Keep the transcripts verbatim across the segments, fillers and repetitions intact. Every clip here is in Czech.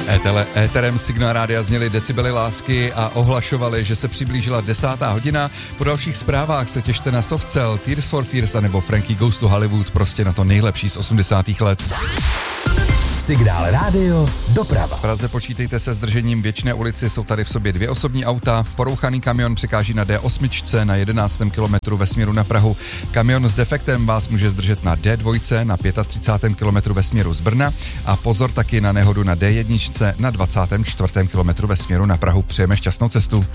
Étele, éterem Signál Rádia zněly Decibely lásky a ohlašovali, že se přiblížila desátá hodina. Po dalších zprávách se těšte na Softcell, Tears for Fears a nebo Frankie Goes to Hollywood, prostě na to nejlepší z osmdesátých let. Signál Rádio doprava. V Praze počítejte se zdržením Věčné ulici, jsou tady v sobě dvě osobní auta. Porouchaný kamion překáží na D osm na jedenáctém kilometru ve směru na Prahu. Kamion s defektem vás může zdržet na D dva na třicátém pátém kilometru ve směru z Brna a pozor taky na nehodu na D jedna na dvacátém čtvrtém kilometru ve směru na Prahu. Přejeme šťastnou cestu.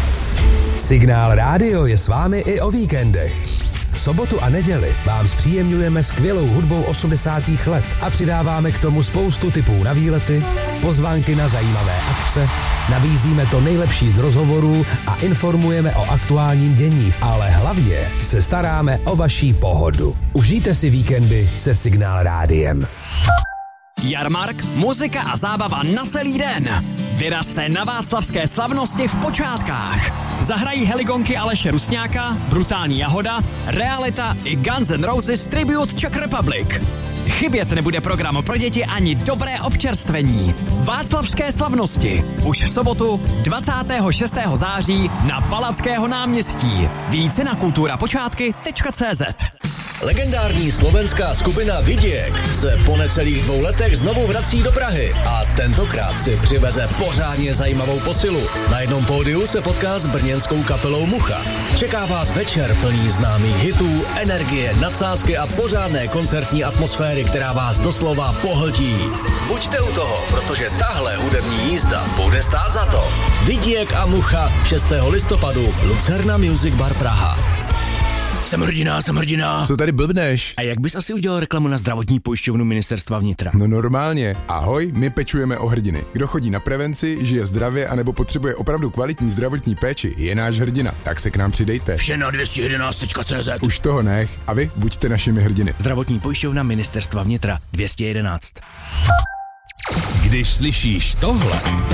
Signál Rádio je s vámi i o víkendech. Sobotu a neděli vám zpříjemňujeme skvělou hudbou osmdesátých let a přidáváme k tomu spoustu tipů na výlety, pozvánky na zajímavé akce, nabízíme to nejlepší z rozhovorů a informujeme o aktuálním dění, ale hlavně se staráme o vaší pohodu. Užijte si víkendy se Signál Rádiem. Jarmark, muzika a zábava na celý den. Vyrazte na václavské slavnosti v počátkách. Zahrají heligonky Aleše Rusňáka, Brutální Jahoda, Realita i Guns N' Roses Tribute Czech Republic. Chybět nebude program pro děti ani dobré občerstvení. Václavské slavnosti. Už v sobotu dvacátého šestého září na Palackého náměstí. Více na kultura počátky tečka cé zet. Legendární slovenská skupina Vidiek se po necelých dvou letech znovu vrací do Prahy a tentokrát si přiveze pořádně zajímavou posilu. Na jednom pódiu se potká s brněnskou kapelou Mucha. Čeká vás večer plný známých hitů, energie, nadsázky a pořádné koncertní atmosféry, která vás doslova pohltí. Buďte u toho, protože tahle hudební jízda bude stát za to. Vidiek a Mucha šestého listopadu Lucerna Music Bar Praha. Jsem hrdina, jsem hrdina. Co tady blbneš? A jak bys asi udělal reklamu na zdravotní pojišťovnu Ministerstva vnitra? No normálně. Ahoj, my pečujeme o hrdiny. Kdo chodí na prevenci, žije zdravě anebo potřebuje opravdu kvalitní zdravotní péči, je náš hrdina. Tak se k nám přidejte. Vše na dvě stě jedenáct tečka cé zet. Už toho nech. A vy buďte našimi hrdiny. Zdravotní pojišťovna Ministerstva vnitra dvě stě jedenáct. Když slyšíš tohle,